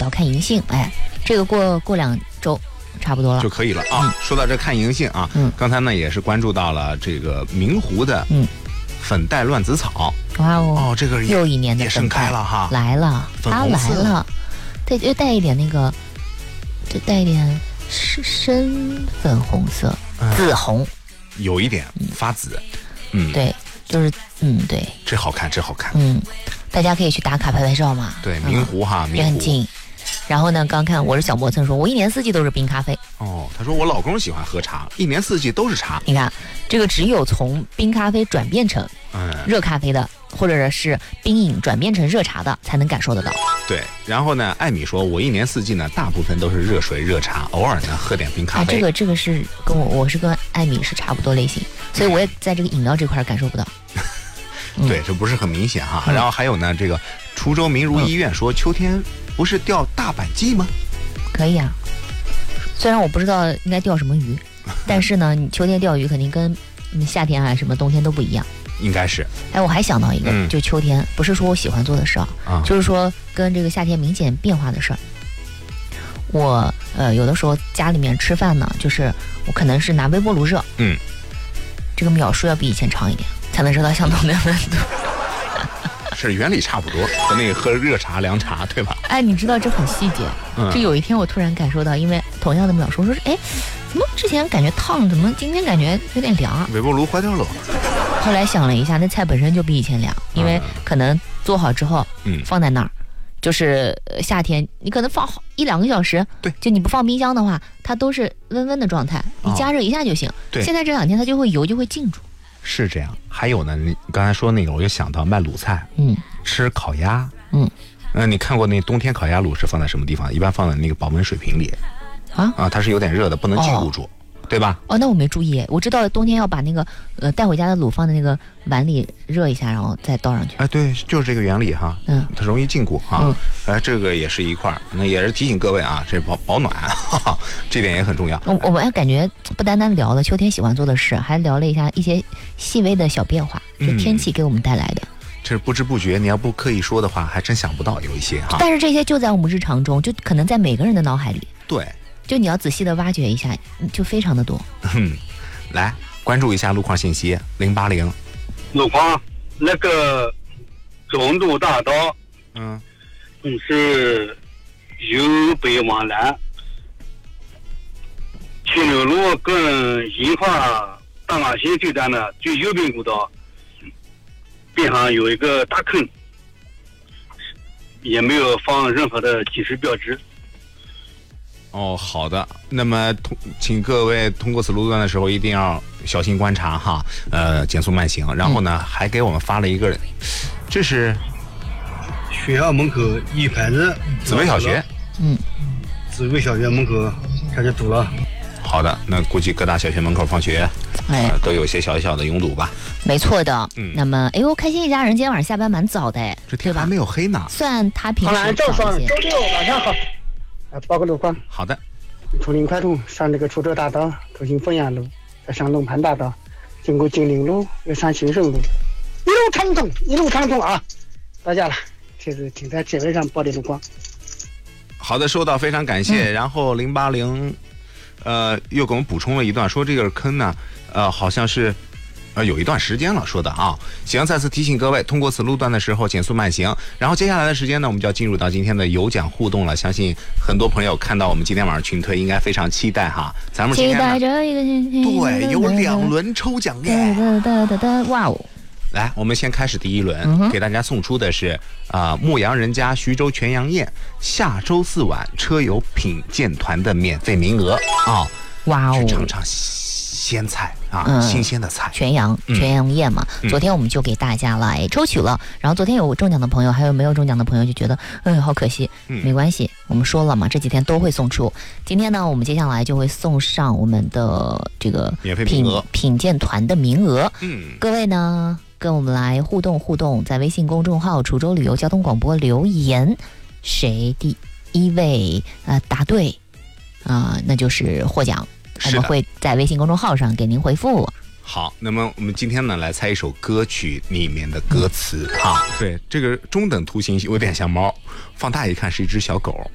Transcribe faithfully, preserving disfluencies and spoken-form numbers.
要看银杏，哎，这个过过两周差不多了就可以了啊。嗯、说到这看银杏啊，嗯，刚才呢也是关注到了这个明湖的嗯粉黛乱子草， 哇哦， 哦，这个又一年的也盛开了哈， 来了，它来了，对，又带一点那个，就带一点是深粉红色，嗯、紫红， 有一点发紫， 嗯，对，就是嗯对， 这好看，这好看， 嗯，大家可以去打卡拍拍照嘛， 对，明湖哈， 也、嗯、很近。然后呢，刚看我是小磨蹭说，我一年四季都是冰咖啡。 哦，他说我老公喜欢喝茶，一年四季都是茶。 你看，这个只有从冰咖啡转变成热咖啡的，嗯、或者是冰饮转变成热茶的，才能感受得到。 对，然后呢，艾米说，我一年四季呢，大部分都是热水热茶，偶尔呢喝点冰咖啡。 啊、这个这个是跟我我是跟艾米是差不多类型，所以我也在这个饮料这块感受不到。 嗯、对，这不是很明显哈。嗯、然后还有呢，这个滁州明如医院说，秋天不是钓大板鲫吗？ 可以啊，虽然我不知道应该钓什么鱼，但是呢，你秋天钓鱼肯定跟夏天啊什么冬天都不一样。 应该是。 哎，我还想到一个，嗯、就秋天，不是说我喜欢做的事儿，啊、就是说跟这个夏天明显变化的事儿。我呃有的时候家里面吃饭呢，就是我可能是拿微波炉热， 嗯， 这个秒数要比以前长一点，才能热到相同的温度。 是原理差不多，和那个喝热茶凉茶对吧？ 哎，你知道这很细节。嗯，这有一天我突然感受到，因为同样的秒数，说是哎，怎么之前感觉烫，怎么今天感觉有点凉？ 微波炉坏掉了。 后来想了一下，那菜本身就比以前凉，因为可能做好之后，嗯，放在那儿，就是夏天你可能放一两个小时， 对， 就你不放冰箱的话，它都是温温的状态，你加热一下就行。 对， 现在这两天它就会油就会浸住。 是这样，还有呢，你刚才说那个，我就想到卖卤菜， 嗯， 吃烤鸭， 嗯， 呃，你看过那冬天烤鸭卤是放在什么地方？一般放在那个保温水瓶里， 啊啊，它是有点热的，不能浸固住，哦、对吧？ 哦，那我没注意，我知道冬天要把那个呃带回家的卤放在那个碗里热一下，然后再倒上去。 哎，对，就是这个原理哈， 嗯， 它容易浸固啊， 嗯， 呃，这个也是一块儿，那也是提醒各位啊，这保保暖，哈哈，这点也很重要。 我我们感觉不单单聊了秋天喜欢做的事，还聊了一下一些细微的小变化，就天气给我们带来的。嗯， 这不知不觉，你要不刻意说的话，还真想不到有一些哈。 但是这些就在我们日常中，就可能在每个人的脑海里。 对， 就你要仔细的挖掘一下，就非常的多。 嗯，来关注一下路况信息，零八零。 路况那个中度大道， 嗯， 嗯是由北往南，七六路跟银华大马新这站的最右边古道边上有一个大坑，也没有放任何的警示标志。 哦，好的。那么通，请各位通过此路段的时候一定要小心观察哈，呃，减速慢行。然后呢，嗯、还给我们发了一个，这是学校门口一排子紫薇小学， 嗯， 紫薇小学门口开始堵了。 好的，那估计各大小学门口放学， 哎、 呃，都有些小小的拥堵吧。 没错的，嗯。那么，哎呦，开心一家人今天晚上下班蛮早的，哎， 这天还没有黑呢。 算他平时早一些。 周六晚上好。啊，报个路况。 好的。 滁林快通上这个滁州大道，途经凤阳路，再上龙盘大道，经过金陵路，又上新生路，一路畅通，一路畅通啊！到家了，这是请在指纹上报的路况。 好的，收到，非常感谢。 嗯、 然后零八零，呃，又给我们补充了一段，说这个坑呢，呃，好像是。呃，有一段时间了，说的啊，行，再次提醒各位，通过此路段的时候减速慢行。然后接下来的时间呢，我们就要进入到今天的有奖互动了。相信很多朋友看到我们今天晚上群推，应该非常期待哈。咱们今天期待着一个对，有两轮抽奖耶！ 哇哦！ 来，我们先开始第一轮，嗯、给大家送出的是啊、呃，牧羊人家徐州全羊宴下周四晚车友品鉴团的免费名额啊！哦、 哇哦！ 去尝尝鲜菜啊， 嗯、 新鲜的菜， 全羊全羊宴嘛、嗯。昨天我们就给大家来抽取了，然后昨天有中奖的朋友，还有没有中奖的朋友就觉得，嗯，好可惜，嗯，没关系，我们说了嘛，这几天都会送出。今天呢，我们接下来就会送上我们的这个免费名额品鉴团的名额。 嗯， 各位呢，跟我们来互动互动，在微信公众号滁州旅游交通广播留言，谁第一位呃答对啊、呃，那就是获奖。我们会在微信公众号上给您回复。 好，那么我们今天呢来猜一首歌曲里面的歌词哈、嗯。对，这个中等图形有点像猫，放大一看是一只小狗。